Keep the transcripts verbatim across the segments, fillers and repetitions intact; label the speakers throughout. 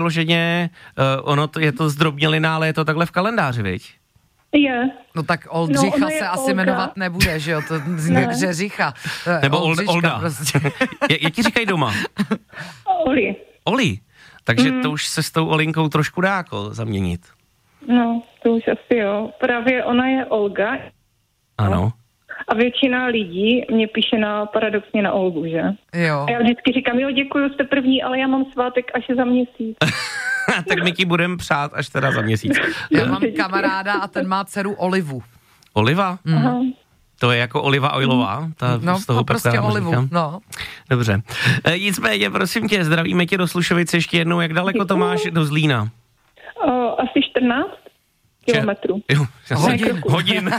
Speaker 1: Vloženě, uh, ono to, je to zdrobnělina, ale je to takhle v kalendáři, viď?
Speaker 2: Je.
Speaker 3: No tak Oldřicha
Speaker 2: no,
Speaker 3: se asi
Speaker 2: Olga.
Speaker 3: jmenovat nebude, že jo? To zní Řeřicha.
Speaker 1: Nebo
Speaker 3: Oldřiška
Speaker 1: Olda.
Speaker 3: Prostě.
Speaker 1: Jak ti říkají doma?
Speaker 2: Oli.
Speaker 1: Oli. Takže
Speaker 2: Mm.
Speaker 1: to už se s tou Olinkou trošku dá jako zaměnit.
Speaker 2: No, to už asi jo. Právě ona je Olga.
Speaker 1: Ano.
Speaker 2: A většina lidí mě píše na, paradoxně na Olgu, že?
Speaker 3: Jo.
Speaker 2: A já vždycky říkám, jo, děkuju, jste první, ale já mám svátek až za měsíc.
Speaker 1: Tak my ti budeme přát až teda za měsíc.
Speaker 3: Já mám kamaráda a ten má dceru Olivu.
Speaker 1: Oliva?
Speaker 2: Aha.
Speaker 1: To je jako Oliva Oilová? Ta
Speaker 3: No,
Speaker 1: z toho
Speaker 3: no prostě
Speaker 1: Petra
Speaker 3: Olivu,
Speaker 1: Hamříka.
Speaker 3: no.
Speaker 1: Dobře. E, nicméně, prosím tě, zdravíme tě do Slušovic ještě jednou. Jak daleko
Speaker 2: Děkuju.
Speaker 1: to máš do Zlína?
Speaker 2: O, asi čtrnáct kilometrů.
Speaker 1: Jo,
Speaker 3: Hodin.
Speaker 1: Hodin.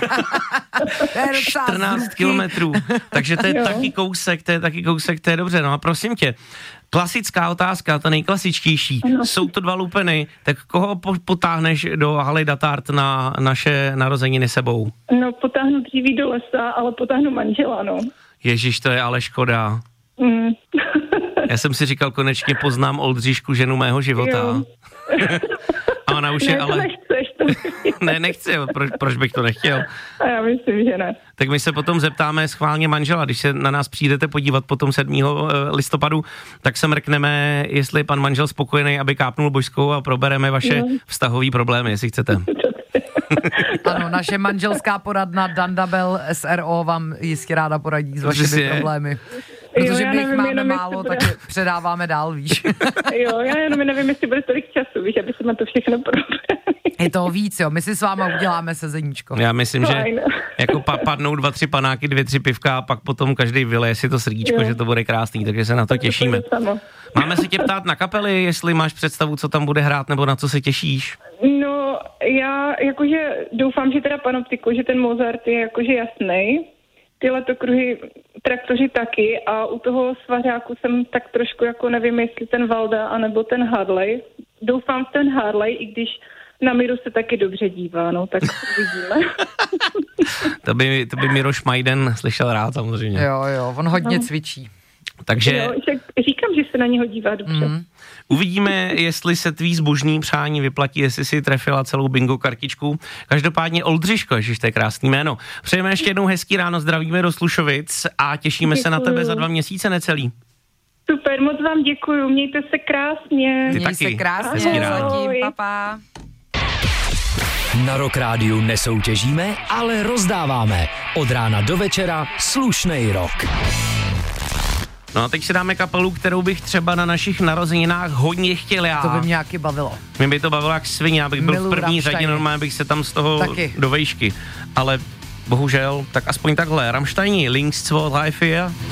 Speaker 1: čtrnáct kilometrů. Takže to je
Speaker 2: Jo.
Speaker 1: taky kousek, to je taky kousek, to je dobře. No a prosím tě, klasická otázka, ta nejklasičtější.
Speaker 2: Ano.
Speaker 1: Jsou to dva lupeny, tak koho po- potáhneš do haly Datart na naše narozeniny sebou?
Speaker 2: No, potáhnu dříví do lesa, ale potáhnu manžela, no.
Speaker 1: Ježíš, to je ale škoda.
Speaker 2: Mm.
Speaker 1: Já jsem si říkal, konečně poznám Oldřišku, ženu mého života.
Speaker 2: Jo.
Speaker 1: A ona už
Speaker 2: Ne,
Speaker 1: je
Speaker 2: to
Speaker 1: ale...
Speaker 2: nechceš, to nechceš.
Speaker 1: Ne, nechci, proč, proč bych to nechtěl?
Speaker 2: A já myslím, že ne.
Speaker 1: Tak my se potom zeptáme schválně manžela, když se na nás přijdete podívat potom sedmého listopadu, tak se mrkneme, jestli je pan manžel spokojený, aby kápnul božskou a probereme vaše
Speaker 2: Jo.
Speaker 1: vztahové problémy, jestli chcete.
Speaker 3: Ano, naše manželská poradna Dandabel S R O vám jistě ráda poradí s vašimi
Speaker 1: Přesně.
Speaker 3: problémy.
Speaker 2: Jo,
Speaker 3: Protože
Speaker 2: já
Speaker 3: my jich
Speaker 2: nevím,
Speaker 3: máme
Speaker 2: jenom jestli
Speaker 3: málo,
Speaker 2: bude-
Speaker 3: tak je předáváme dál, víš.
Speaker 2: Jo, já jenom nevím, jestli bude tolik času, víš, aby se na to všechno probrali.
Speaker 3: Je toho víc, jo. My si s váma uděláme sezeníčko.
Speaker 1: Já myslím, že
Speaker 2: Fajn.
Speaker 1: jako pa, padnou dva, tři panáky, dvě, tři pivka a pak potom každý vyleje si to srdíčko,
Speaker 2: Jo.
Speaker 1: že to bude krásný, takže se na to těšíme.
Speaker 2: To je samo.
Speaker 1: Máme se tě ptát na kapely, jestli máš představu, co tam bude hrát, nebo na co se těšíš?
Speaker 2: No, já jakože doufám, že teda Panoptiku, že ten Mozart je jakože jasnej. Ty letokruhy, traktoři taky a u toho svařáku jsem tak trošku jako nevím, jestli ten Valda anebo ten Harley. Doufám v ten Harley, i když na Míru se taky dobře dívá, no, tak uvidíme.
Speaker 1: To by, to by Miroš Majden slyšel rád samozřejmě.
Speaker 3: Jo, jo, on hodně
Speaker 2: No.
Speaker 3: cvičí.
Speaker 1: Takže
Speaker 2: Jo, však říkám, že se na něho dívá dobře.
Speaker 3: Mm.
Speaker 1: uvidíme, jestli se tvý zbožný přání vyplatí, jestli si trefila celou bingo kartičku. Každopádně Oldřiško, ježiš, to je krásný jméno. Přejeme ještě jednou hezký ráno, zdravíme do Slušovic a těšíme se na
Speaker 2: Děkuju.
Speaker 1: tebe za dva měsíce necelý.
Speaker 2: Super, moc vám děkuju, mějte se krásně.
Speaker 1: Ty
Speaker 3: Měj
Speaker 1: taky.
Speaker 3: se krásně,
Speaker 1: Hezký ráno.
Speaker 3: zatím,
Speaker 2: Ahoj.
Speaker 3: papa.
Speaker 4: Na Rock Rádiu nesoutěžíme, ale rozdáváme. Od rána do večera slušnej rock.
Speaker 1: No a teď si dáme kapelu, kterou bych třeba na našich narozeninách hodně chtěl já.
Speaker 3: To by mě nějaký bavilo.
Speaker 1: Mě by to bavilo jak svině, já bych byl
Speaker 3: Miluju
Speaker 1: v první
Speaker 3: Rammsteiny.
Speaker 1: řadě, normálně bych se tam z toho
Speaker 3: Taky.
Speaker 1: do vejšky. Ale bohužel, tak aspoň takhle. Rammsteini, Links zwei, drei, vier.